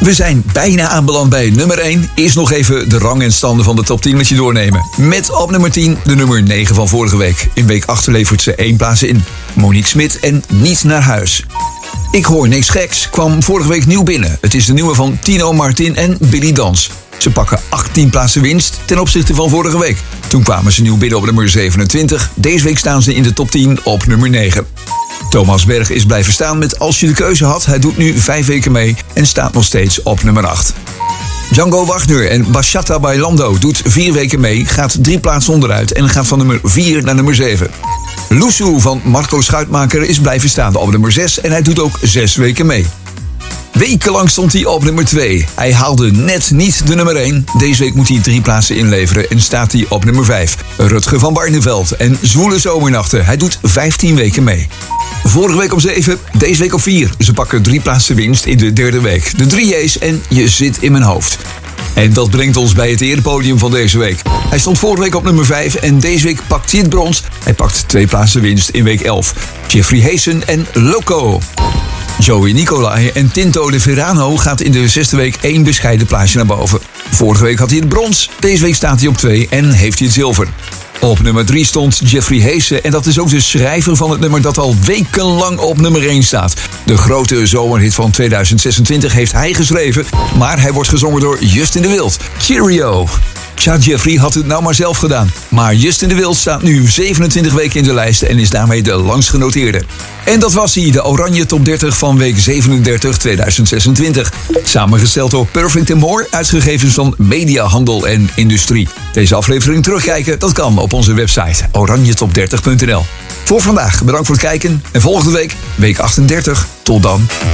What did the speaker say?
We zijn bijna aanbeland bij nummer 1. Eerst nog even de rang en standen van de top 10 met je doornemen. Met op nummer 10 de nummer 9 van vorige week. In week 8 levert ze 1 plaats in. Monique Smit en Niet naar huis. Ik hoor niks geks kwam vorige week nieuw binnen. Het is de nieuwe van Tino Martin en Billy Dans. Ze pakken 18 plaatsen winst ten opzichte van vorige week. Toen kwamen ze nieuw binnen op nummer 27. Deze week staan ze in de top 10 op nummer 9. Thomas Berg is blijven staan met Als je de keuze had. Hij doet nu 5 weken mee en staat nog steeds op nummer 8. Django Wagner en Bachata Bailando doet 4 weken mee, gaat 3 plaatsen onderuit en gaat van nummer 4 naar nummer 7. Loesoe van Marco Schuitmaker is blijven staan op nummer 6 en hij doet ook 6 weken mee. Wekenlang stond hij op nummer 2. Hij haalde net niet de nummer 1. Deze week moet hij 3 plaatsen inleveren en staat hij op nummer 5. Rutger van Barneveld en Zwoele Zomernachten. Hij doet 15 weken mee. Vorige week op 7, deze week op 4. Ze pakken 3 plaatsen winst in de derde week. De 3 J's en Je zit in mijn hoofd. En dat brengt ons bij het erepodium van deze week. Hij stond vorige week op nummer 5 en deze week pakt hij het brons. Hij pakt 2 plaatsen winst in week 11. Jeffrey Heesen en Loco. Joey Nicolai en Tinto de Verano gaat in de 6e week 1 bescheiden plaatsje naar boven. Vorige week had hij het brons, deze week staat hij op 2 en heeft hij het zilver. Op nummer 3 stond Jeffrey Heesen en dat is ook de schrijver van het nummer dat al wekenlang op nummer 1 staat. De grote zomerhit van 2026 heeft hij geschreven, maar hij wordt gezongen door Justin de Wild. Cheerio! Tja, Jeffrey had het nou maar zelf gedaan. Maar Justin de Wild staat nu 27 weken in de lijst en is daarmee de langst genoteerde. En dat was hij, de Oranje Top 30 van week 37 2026. Samengesteld door Perfect & More, uitgegevens van Media, Handel en Industrie. Deze aflevering terugkijken, dat kan op onze website oranjetop30.nl. Voor vandaag, bedankt voor het kijken en volgende week, week 38. Tot dan.